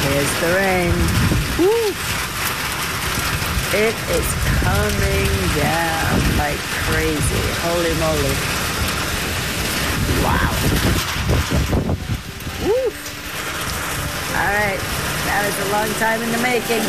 Here's the rain. Woo. It is coming down like crazy. Holy moly. Wow. Woo. All right. That was a long time in the making.